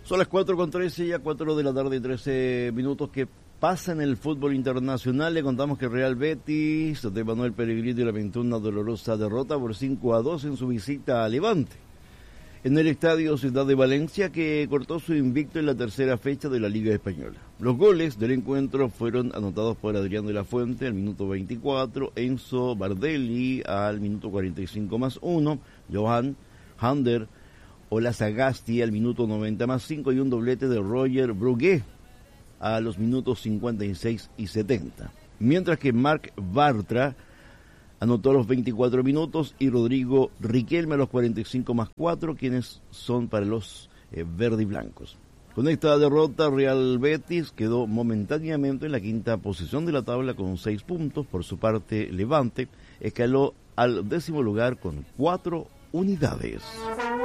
Son las 4:13, ya 4 de la tarde, 13 minutos que pasa en el fútbol internacional. Le contamos que Real Betis de Manuel Pellegrino lamentó una dolorosa derrota por 5-2 en su visita a Levante, en el Estadio Ciudad de Valencia, que cortó su invicto en la tercera fecha de la Liga Española. Los goles del encuentro fueron anotados por Adrián de la Fuente al minuto 24, Enzo Bardelli al minuto 45+1, Johan Hander Ola Sagasti al minuto 90+5 y un doblete de Roger Brugué a los minutos 56 y 70. Mientras que Marc Bartra anotó a los 24 minutos y Rodrigo Riquelme a los 45+4, quienes son para los verde y blancos. Con esta derrota, Real Betis quedó momentáneamente en la quinta posición de la tabla con 6 puntos. Por su parte, Levante escaló al 10º lugar con 4 unidades.